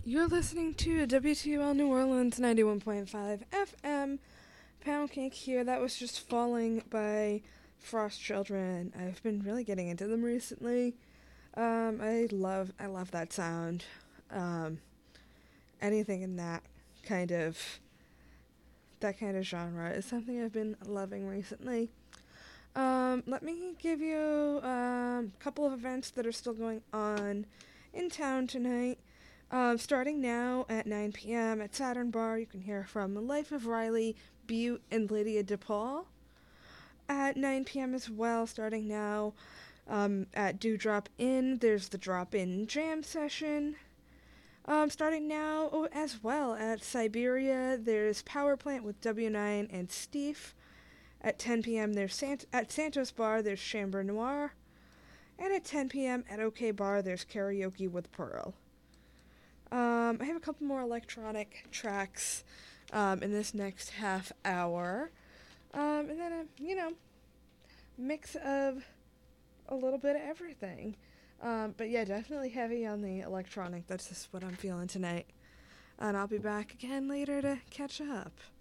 You're listening to WTUL New Orleans 91.5 FM. Pound Cake here. That was just Falling by Frost Children. I've been really getting into them recently. I love that sound. Anything in that kind of genre is something I've been loving recently. Let me give you a couple of events that are still going on in town tonight. Starting now at 9 p.m. at Saturn Bar, you can hear from The Life of Riley, Butte, and Lydia DePaul. At 9 p.m. as well, starting now at Dewdrop Inn, there's the Drop-In Jam Session. Starting now as well at Siberia, there's Power Plant with W9 and Steve. At 10 p.m. there's at Santos Bar, there's Chambre Noir. And at 10 p.m. at OK Bar, there's Karaoke with Pearl. I have a couple more electronic tracks in this next half hour. And then a mix of a little bit of everything. But yeah, definitely heavy on the electronic. That's just what I'm feeling tonight. And I'll be back again later to catch up.